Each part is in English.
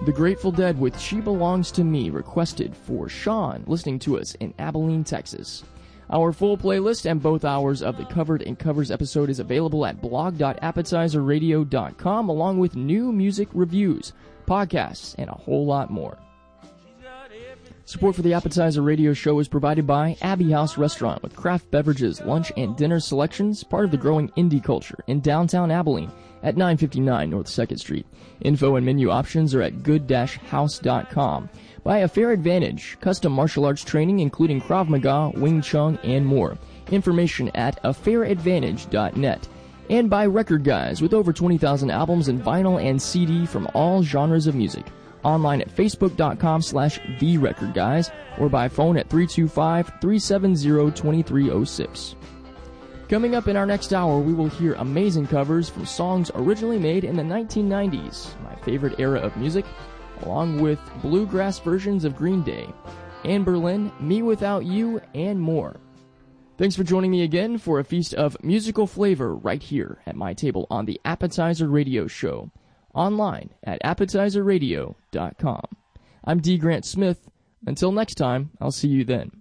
The Grateful Dead with She Belongs to Me, requested for Sean, listening to us in Abilene, Texas. Our full playlist and both hours of the Covered in Covers episode is available at blog.appetizerradio.com, along with new music reviews, podcasts, and a whole lot more. Support for the Appetizer Radio Show is provided by Abbey House Restaurant with craft beverages, lunch, and dinner selections, part of the growing indie culture in downtown Abilene at 959 North 2nd Street. Info and menu options are at good-house.com. By A Fair Advantage, custom martial arts training including Krav Maga, Wing Chun, and more. Information at afairadvantage.net. And by Record Guys, with over 20,000 albums in vinyl and CD from all genres of music. Online at facebook.com/TheRecordGuys or by phone at 325-370-2306. Coming up in our next hour, we will hear amazing covers from songs originally made in the 1990s, my favorite era of music, along with bluegrass versions of Green Day, Anne Berlin, Me Without You, and more. Thanks for joining me again for a feast of musical flavor right here at my table on the Appetizer Radio Show. Online at appetizerradio.com. I'm D. Grant Smith. Until next time, I'll see you then.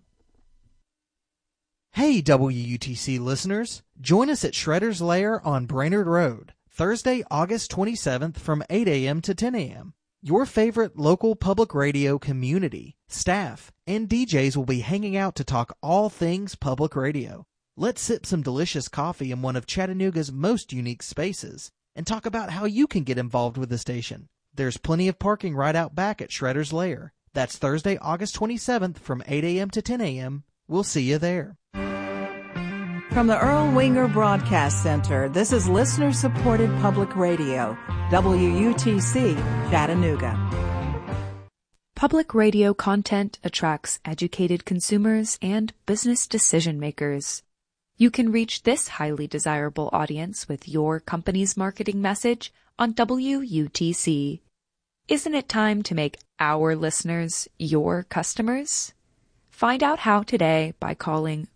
Hey, WUTC listeners. Join us at Shredder's Lair on Brainerd Road, Thursday, August 27th from 8 a.m. to 10 a.m. Your favorite local public radio community, staff, and DJs will be hanging out to talk all things public radio. Let's sip some delicious coffee in one of Chattanooga's most unique spaces and talk about how you can get involved with the station. There's plenty of parking right out back at Shredder's Lair. That's Thursday, August 27th from 8 a.m. to 10 a.m. We'll see you there. From the Earl Winger Broadcast Center, this is listener-supported public radio, WUTC, Chattanooga. Public radio content attracts educated consumers and business decision-makers. You can reach this highly desirable audience with your company's marketing message on WUTC. Isn't it time to make our listeners your customers? Find out how today by calling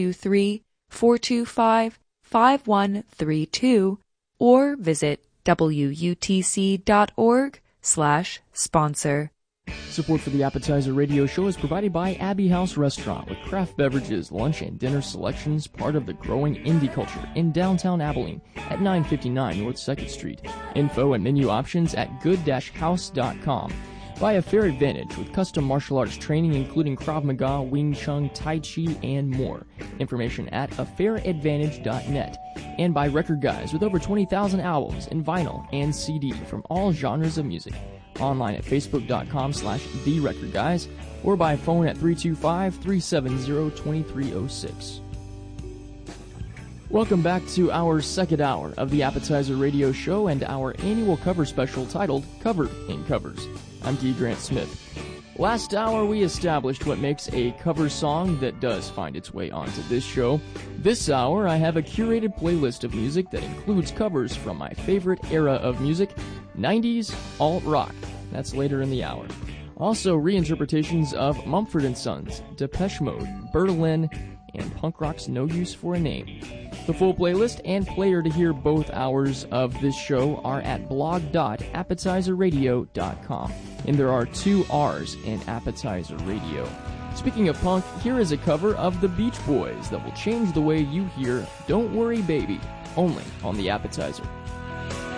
423-425-5132 or visit WUTC.org/sponsor. Support for the Appetizer Radio Show is provided by Abbey House Restaurant with craft beverages, lunch, and dinner selections, part of the growing indie culture in downtown Abilene at 959 North 2nd Street. Info and menu options at good-house.com. By A Fair Advantage with custom martial arts training including Krav Maga, Wing Chun, Tai Chi, and more. Information at afairadvantage.net. And by Record Guys with over 20,000 albums in vinyl and CD from all genres of music. Online at facebook.com/TheRecordGuys or by phone at 325-370-2306. Welcome back to our second hour of the Appetizer Radio Show and our annual cover special titled Covered in Covers. I'm D. Grant Smith. Last hour we established what makes a cover song that does find its way onto this show. This hour I have a curated playlist of music that includes covers from my favorite era of music, 90s alt-rock. That's later in the hour. Also reinterpretations of Mumford & Sons, Depeche Mode, Berlin, and punk rock's No Use for a Name. The full playlist and player to hear both hours of this show are at blog.appetizerradio.com. And there are 2 R's in Appetizer Radio. Speaking of punk, here is a cover of the Beach Boys that will change the way you hear Don't Worry Baby, only on the Appetizer.